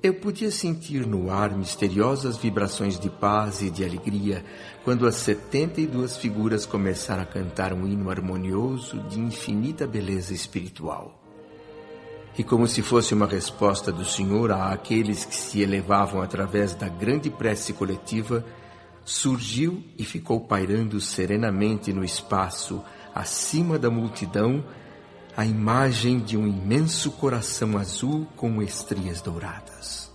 Eu podia sentir no ar misteriosas vibrações de paz e de alegria quando as 72 figuras começaram a cantar um hino harmonioso de infinita beleza espiritual. E como se fosse uma resposta do Senhor àqueles que se elevavam através da grande prece coletiva, surgiu e ficou pairando serenamente no espaço, acima da multidão, a imagem de um imenso coração azul com estrias douradas.